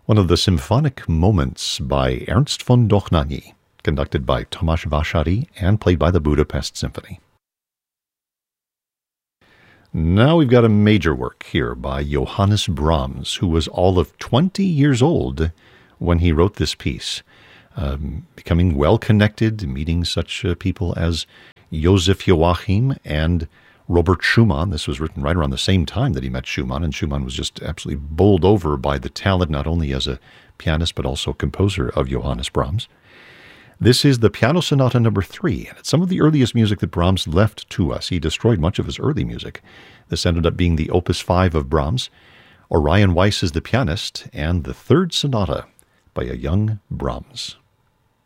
one of the symphonic moments by Ernst von Dohnanyi, conducted by Tomasz Vasari and played by the Budapest Symphony. Now we've got a major work here by Johannes Brahms, who was all of 20 years old when he wrote this piece, becoming well-connected, meeting such people as Joseph Joachim and Robert Schumann. This was written right around the same time that he met Schumann, and Schumann was just absolutely bowled over by the talent, not only as a pianist, but also composer of Johannes Brahms. This is the Piano Sonata No. 3, and it's some of the earliest music that Brahms left to us. He destroyed much of his early music. This ended up being the Opus 5 of Brahms. Orion Weiss is the pianist, and the third sonata by a young Brahms.